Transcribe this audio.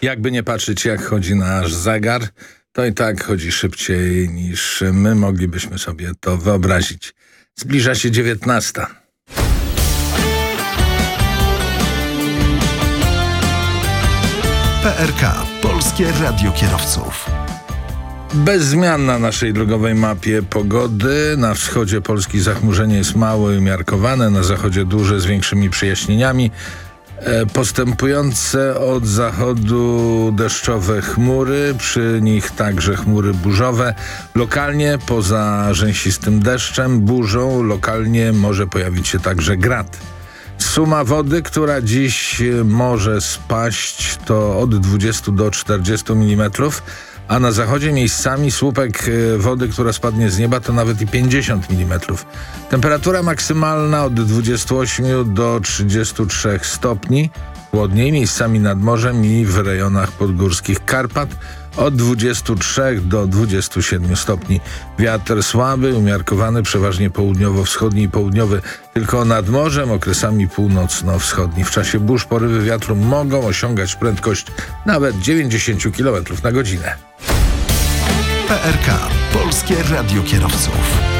Jakby nie patrzeć, jak chodzi nasz zegar, to i tak chodzi szybciej niż my moglibyśmy sobie to wyobrazić. Zbliża się 19. PRK. Polskie Radio Kierowców. Bez zmian na naszej drogowej mapie pogody. Na wschodzie Polski zachmurzenie jest małe i umiarkowane, na zachodzie duże z większymi przejaśnieniami. Postępujące od zachodu deszczowe chmury, przy nich także chmury burzowe. Lokalnie poza rzęsistym deszczem, burzą, lokalnie może pojawić się także grad. Suma wody, która dziś może spaść, to od 20 do 40 mm, a na zachodzie miejscami słupek wody, która spadnie z nieba, to nawet i 50 mm. Temperatura maksymalna od 28 do 33 stopni, chłodniej miejscami nad morzem i w rejonach podgórskich Karpat od 23 do 27 stopni. Wiatr słaby, umiarkowany, przeważnie południowo-wschodni i południowy, tylko nad morzem okresami północno-wschodni. W czasie burz porywy wiatru mogą osiągać prędkość nawet 90 km na godzinę. PRK. Polskie Radio Kierowców.